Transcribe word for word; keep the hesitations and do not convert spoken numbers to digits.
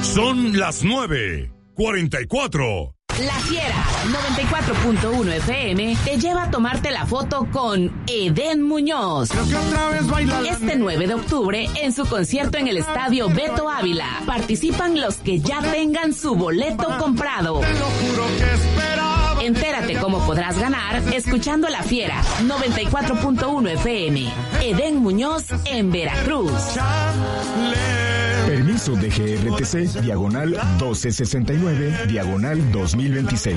Son las nueve cuarenta y cuatro. La Fiera noventa y cuatro punto uno F M te lleva a tomarte la foto con Edén Muñoz. Este nueve de octubre en su concierto en el Estadio Beto Ávila. Participan los que ya tengan su boleto comprado. Entérate cómo podrás ganar escuchando La Fiera noventa y cuatro punto uno F M. Edén Muñoz en Veracruz. Permiso de G R T C, diagonal doce sesenta y nueve, diagonal dos mil veintiséis.